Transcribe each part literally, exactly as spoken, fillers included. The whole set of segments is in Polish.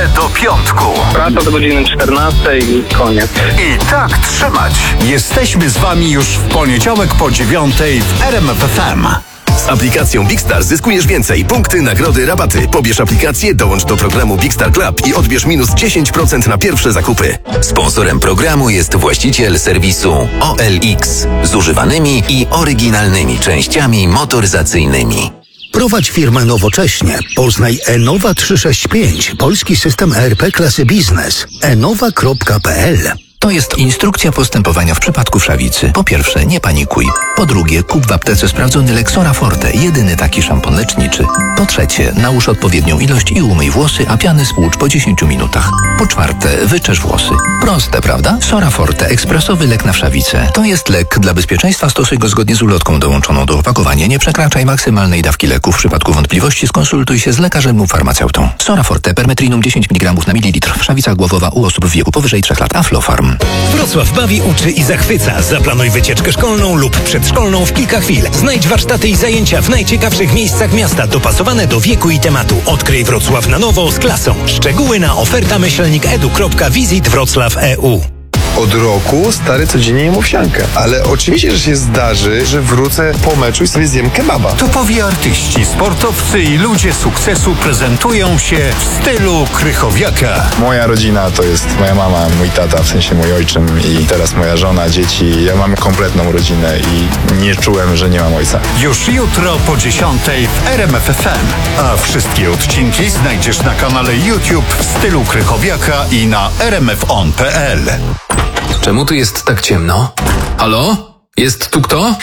sobotę do piątku. Praca do godziny czternastej i koniec. I tak trzymać. Jesteśmy z wami już w poniedziałek po dziewiątej w R M F F M. Z aplikacją Big Star zyskujesz więcej. Punkty, nagrody, rabaty. Pobierz aplikację, dołącz do programu Big Star Club i odbierz minus dziesięć procent na pierwsze zakupy. Sponsorem programu jest właściciel serwisu O L X z używanymi i oryginalnymi częściami motoryzacyjnymi. Prowadź firmę nowocześnie. Poznaj Enowa trzysta sześćdziesiąt pięć, polski system E R P klasy biznes. enowa kropka p l. To jest instrukcja postępowania w przypadku wszawicy. Po pierwsze, nie panikuj. Po drugie, kup w aptece sprawdzony Lexora Forte, jedyny taki szampon leczniczy. Po trzecie, nałóż odpowiednią ilość i umyj włosy, a piany spłucz po dziesięciu minutach. Po czwarte, wyczesz włosy. Proste, prawda? Sora Forte, ekspresowy lek na wszawicę. To jest lek. Dla bezpieczeństwa stosuj go zgodnie z ulotką dołączoną do opakowania. Nie przekraczaj maksymalnej dawki leku. W przypadku wątpliwości skonsultuj się z lekarzem lub farmaceutą. Sora Forte, permetrinum dziesięć miligramów na mililitr. Wszawica głowowa u osób w wieku powyżej trzech lat. Aflofarm. Wrocław bawi, uczy i zachwyca. Zaplanuj wycieczkę szkolną lub przedszkolną w kilka chwil. Znajdź warsztaty i zajęcia w najciekawszych miejscach miasta, dopasowane do wieku i tematu. Odkryj Wrocław na nowo z klasą. Szczegóły na oferta myślnik edu kropka wisit wrocław kropka e u. Od roku stary codziennie jem owsiankę, ale oczywiście, że się zdarzy, że wrócę po meczu i sobie zjem kebaba. Topowi artyści, sportowcy i ludzie sukcesu prezentują się w stylu Krychowiaka. Moja rodzina to jest moja mama, mój tata, w sensie mój ojczym i teraz moja żona, dzieci. Ja mam kompletną rodzinę i nie czułem, że nie mam ojca. Już jutro po dziesiątej w R M F F M, a wszystkie odcinki znajdziesz na kanale YouTube w stylu Krychowiaka i na r m f on kropka p l. Czemu tu jest tak ciemno? Halo? Jest tu kto?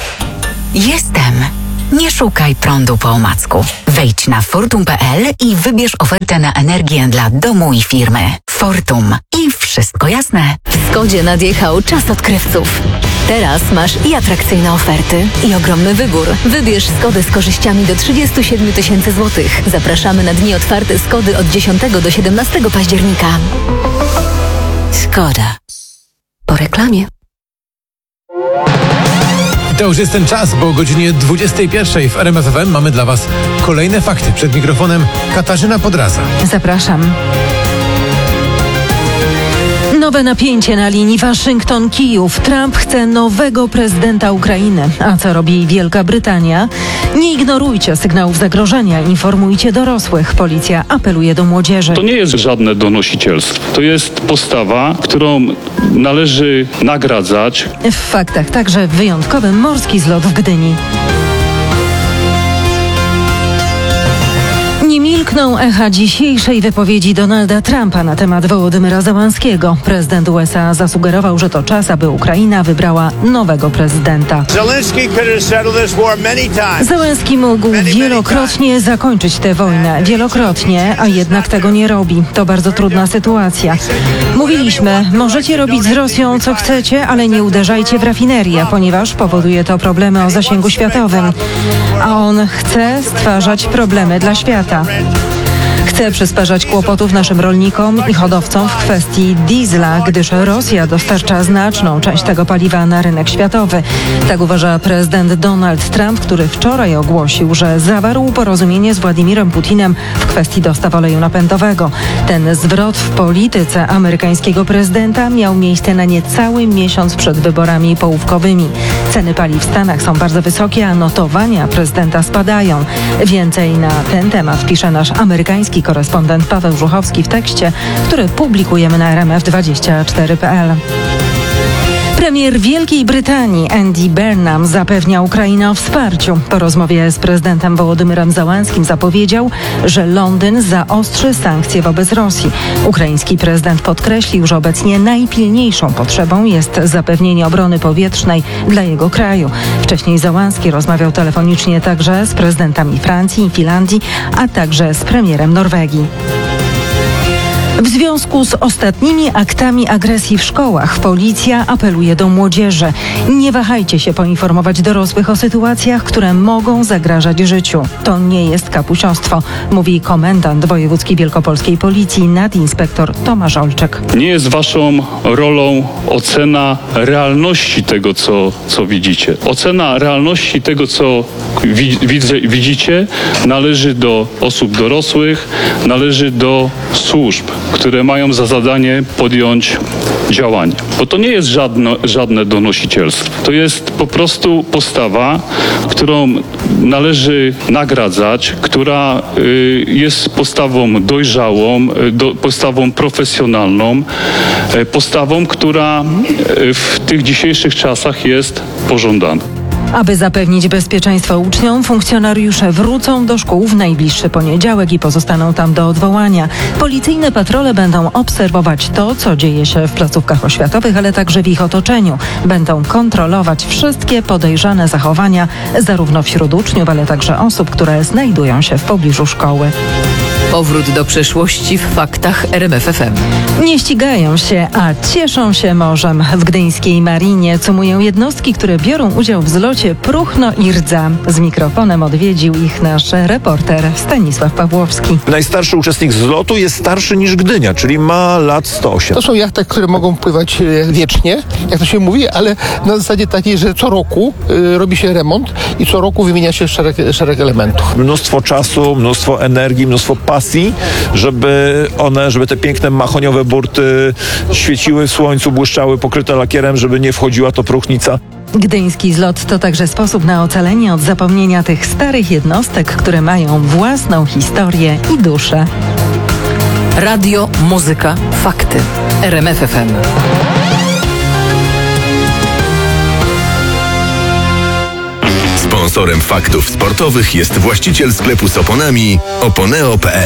Jestem. Nie szukaj prądu po omacku. Wejdź na fortum kropka p l i wybierz ofertę na energię dla domu i firmy. Fortum. I wszystko jasne. W Skodzie nadjechał czas odkrywców. Teraz masz i atrakcyjne oferty, i ogromny wybór. Wybierz Skodę z korzyściami do trzydziestu siedmiu tysięcy złotych. Zapraszamy na dni otwarte Skody od dziesiątego do siedemnastego października. Skoda. Po reklamie. To już jest ten czas, bo o godzinie dwudziestej pierwszej w R M F F M mamy dla Was kolejne fakty. Przed mikrofonem Katarzyna Podraza. Zapraszam. Nowe napięcie na linii Waszyngton-Kijów. Trump chce nowego prezydenta Ukrainy. A co robi Wielka Brytania? Nie ignorujcie sygnałów zagrożenia. Informujcie dorosłych. Policja apeluje do młodzieży. To nie jest żadne donosicielstwo. To jest postawa, którą należy nagradzać. W faktach także wyjątkowy morski zlot w Gdyni. Nie milkną echa dzisiejszej wypowiedzi Donalda Trumpa na temat Wołodymyra Zełenskiego. Prezydent U S A zasugerował, że to czas, aby Ukraina wybrała nowego prezydenta. Zełenski mógł wielokrotnie zakończyć tę wojnę. Wielokrotnie, a jednak tego nie robi. To bardzo trudna sytuacja. Mówiliśmy, możecie robić z Rosją co chcecie, ale nie uderzajcie w rafinerię, ponieważ powoduje to problemy o zasięgu światowym. A on chce stwarzać problemy dla świata. Chce przysparzać kłopotów naszym rolnikom i hodowcom w kwestii diesla, gdyż Rosja dostarcza znaczną część tego paliwa na rynek światowy. Tak uważa prezydent Donald Trump, który wczoraj ogłosił, że zawarł porozumienie z Władimirem Putinem w kwestii dostaw oleju napędowego. Ten zwrot w polityce amerykańskiego prezydenta miał miejsce na niecały miesiąc przed wyborami połówkowymi. Ceny paliw w Stanach są bardzo wysokie, a notowania prezydenta spadają. Więcej na ten temat pisze nasz amerykański korespondent Paweł Żuchowski w tekście, który publikujemy na r m f dwadzieścia cztery kropka p l. Premier Wielkiej Brytanii Andy Burnham zapewnia Ukrainę o wsparciu. Po rozmowie z prezydentem Wołodymyrem Zełenskim zapowiedział, że Londyn zaostrzy sankcje wobec Rosji. Ukraiński prezydent podkreślił, że obecnie najpilniejszą potrzebą jest zapewnienie obrony powietrznej dla jego kraju. Wcześniej Zełenski rozmawiał telefonicznie także z prezydentami Francji i Finlandii, a także z premierem Norwegii. W związku z ostatnimi aktami agresji w szkołach policja apeluje do młodzieży. Nie wahajcie się poinformować dorosłych o sytuacjach, które mogą zagrażać życiu. To nie jest kapusiostwo, mówi komendant wojewódzki wielkopolskiej policji nadinspektor Tomasz Olczek. Nie jest waszą rolą ocena realności tego, co, co widzicie. Ocena realności tego, co wi- widzę, widzicie, należy do osób dorosłych, należy do służb, które mają za zadanie podjąć działanie. Bo to nie jest żadne, żadne donosicielstwo. To jest po prostu postawa, którą należy nagradzać, która y, jest postawą dojrzałą, y, do, postawą profesjonalną, y, postawą, która y, w tych dzisiejszych czasach jest pożądana. Aby zapewnić bezpieczeństwo uczniom, funkcjonariusze wrócą do szkół w najbliższy poniedziałek i pozostaną tam do odwołania. Policyjne patrole będą obserwować to, co dzieje się w placówkach oświatowych, ale także w ich otoczeniu. Będą kontrolować wszystkie podejrzane zachowania, zarówno wśród uczniów, ale także osób, które znajdują się w pobliżu szkoły. Powrót do przeszłości w faktach R M F F M. Nie ścigają się, a cieszą się morzem. W gdyńskiej Marinie cumują jednostki, które biorą udział w zlocie Próchno i Rdza. Z mikrofonem odwiedził ich nasz reporter Stanisław Pawłowski. Najstarszy uczestnik zlotu jest starszy niż Gdynia, czyli ma lat sto osiem. To są jachty, które mogą pływać wiecznie, jak to się mówi, ale na zasadzie takiej, że co roku y, robi się remont i co roku wymienia się szereg, szereg elementów. Mnóstwo czasu, mnóstwo energii, mnóstwo pasji, żeby one, żeby te piękne mahoniowe burty świeciły w słońcu, błyszczały, pokryte lakierem, żeby nie wchodziła to próchnica. Gdyński zlot to także sposób na ocalenie od zapomnienia tych starych jednostek, które mają własną historię i duszę. Radio, muzyka, fakty. R M F F M. Sponsorem faktów sportowych jest właściciel sklepu z oponami oponeo kropka p l.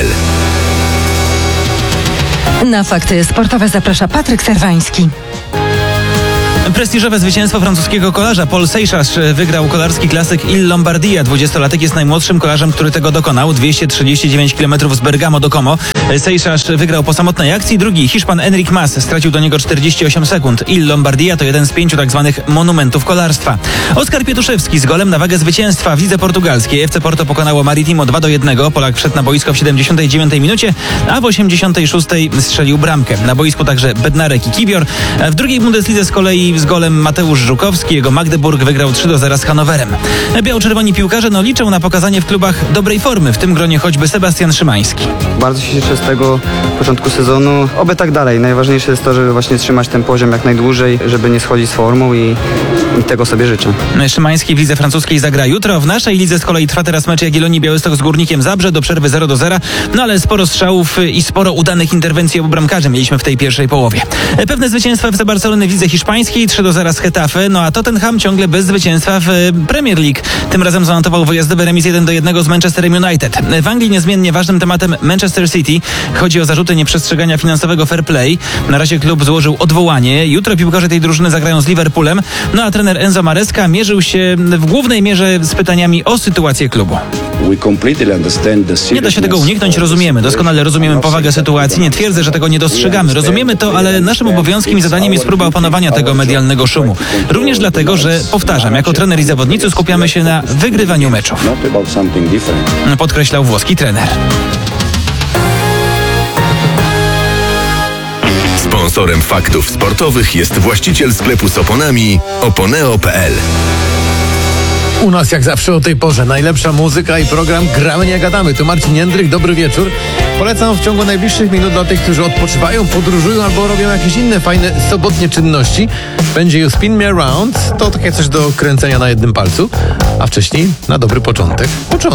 Na fakty sportowe zaprasza Patryk Serwański. Prestiżowe zwycięstwo francuskiego kolarza. Paul Seychard wygrał kolarski klasyk Il Lombardia. dwudziestolatek jest najmłodszym kolarzem, który tego dokonał. dwieście trzydzieści dziewięć kilometrów z Bergamo do Como. Seychard wygrał po samotnej akcji. Drugi, Hiszpan Enric Mas, stracił do niego czterdzieści osiem sekund. Il Lombardia to jeden z pięciu tak zwanych monumentów kolarstwa. Oskar Pietuszewski z golem na wagę zwycięstwa w lidze portugalskiej. F C Porto pokonało Maritimo dwa do jednego. Polak wszedł na boisko w siedemdziesiątej dziewiątej minucie, a w osiemdziesiątej szóstej strzelił bramkę. Na boisku także Bednarek i Kiwior. W drugiej Bundeslidze z kolei z golem Mateusz Żukowski. Jego Magdeburg wygrał trzy do zera z Hannowerem. Biało-czerwoni piłkarze no liczą na pokazanie w klubach dobrej formy, w tym gronie choćby Sebastian Szymański. Bardzo się cieszę z tego początku sezonu. Oby tak dalej. Najważniejsze jest to, żeby właśnie trzymać ten poziom jak najdłużej, żeby nie schodzić z formą i, i tego sobie życzę. Szymański w lidze francuskiej zagra jutro. W naszej lidze z kolei trwa teraz mecz Jagiellonii Białystok z Górnikiem Zabrze do przerwy zero do zera. No ale sporo strzałów i sporo udanych interwencji obu bramkarzy mieliśmy w tej pierwszej połowie. Pewne zwycięstwa F C Barcelony w lidze hiszpańskiej, trzy do zera z Getafe, no a Tottenham ciągle bez zwycięstwa w Premier League. Tym razem zanotował wyjazdowy remis jeden do jednego z Manchesterem United. W Anglii niezmiennie ważnym tematem Manchester City. Chodzi o zarzuty nieprzestrzegania finansowego fair play. Na razie klub złożył odwołanie. Jutro piłkarze tej drużyny zagrają z Liverpoolem, no a trener Enzo Maresca mierzył się w głównej mierze z pytaniami o sytuację klubu. Nie da się tego uniknąć, rozumiemy. Doskonale rozumiemy powagę sytuacji. Nie twierdzę, że tego nie dostrzegamy. Rozumiemy to, ale naszym obowiązkiem i zadaniem jest próba opanowania tego medialnego szumu. Również dlatego, że, powtarzam, jako trener i zawodnicy skupiamy się na wygrywaniu meczów. Podkreślał włoski trener. Sponsorem faktów sportowych jest właściciel sklepu z oponami oponeo kropka p l. U nas jak zawsze o tej porze najlepsza muzyka i program Gramy Nie Gadamy. Tu Marcin Jędryk, dobry wieczór. Polecam w ciągu najbliższych minut dla tych, którzy odpoczywają, podróżują albo robią jakieś inne fajne sobotnie czynności. Będzie You Spin Me Around, to takie coś do kręcenia na jednym palcu, a wcześniej na dobry początek. Początek.